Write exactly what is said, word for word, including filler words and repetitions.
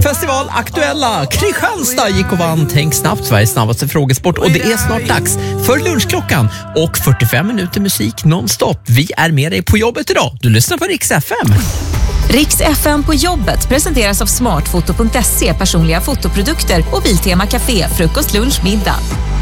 Festival aktuella. Kristianstad gick och vann Tänk snabbt, Sveriges snabbaste frågesport. Och det är snart dags för lunchklockan och fyrtiofem minuter musik nonstop. Vi är med dig på jobbet idag. Du lyssnar på Rix F M. Rix F M på jobbet presenteras av smartfoto punkt se, personliga fotoprodukter och Biltema Café, frukost, lunch, middag.